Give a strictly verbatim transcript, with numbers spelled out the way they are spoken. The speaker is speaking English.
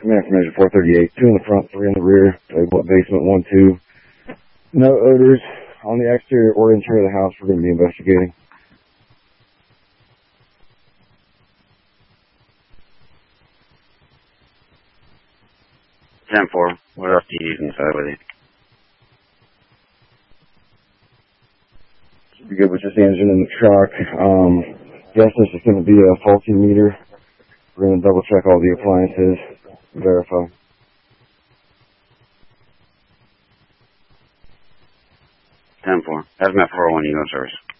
Command from Engine four thirty-eight. Two in the front, three in the rear. Basement one, two. No odors on the exterior or interior of the house. We're going to be investigating. ten four. What else do you use inside with you? Should be good with just the engine and the truck. Um, yes, this is going to be a faulty meter. We're going to double check all the appliances, verify. ten four. Hazmat four oh one, you go service.